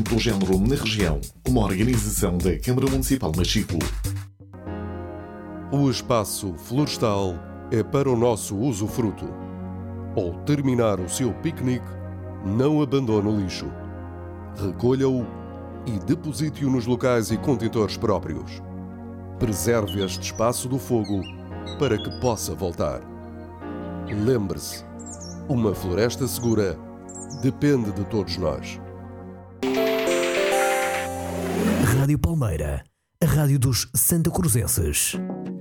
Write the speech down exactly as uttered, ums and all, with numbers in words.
importante do género na região, uma organização da Câmara Municipal de Machico. O espaço florestal é para o nosso usufruto. Ao terminar o seu piquenique, não abandone o lixo. Recolha-o e deposite-o nos locais e contentores próprios. Preserve este espaço do fogo para que possa voltar. Lembre-se, uma floresta segura depende de todos nós. Rádio Palmeira, a rádio dos Santacruzenses.